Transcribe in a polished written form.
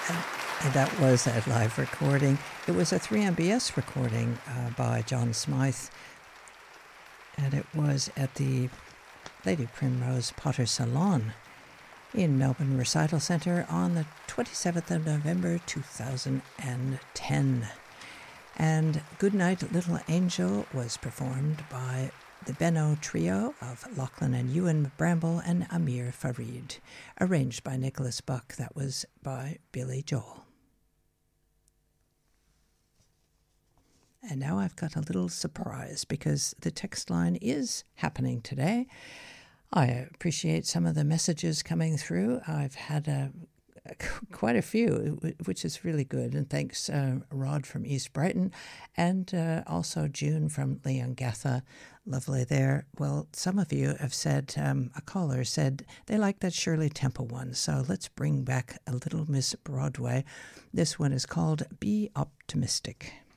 And that was a live recording. It was a 3MBS recording by John Smythe, and it was at the Lady Primrose Potter Salon in Melbourne Recital Centre on the 27th of November 2010. And Goodnight Little Angel was performed by the Benno Trio of Lachlan and Ewan Bramble and Amir Farid, arranged by Nicholas Buck. That was by Billy Joel. And now I've got a little surprise because the text line is happening today. I appreciate some of the messages coming through. I've had quite a few, which is really good. And thanks, Rod from East Brighton, and also June from Leongatha. Lovely there. Well, some of you have said, a caller said they like that Shirley Temple one. So let's bring back a little Miss Broadway. This one is called Be Optimistic.